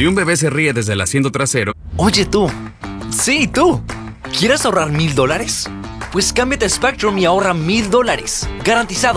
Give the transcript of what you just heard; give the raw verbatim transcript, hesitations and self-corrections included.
Si un bebé se ríe desde el asiento trasero... Oye tú. Sí, tú. ¿Quieres ahorrar mil dólares? Pues cámbiate a Spectrum y ahorra mil dólares. Garantizado.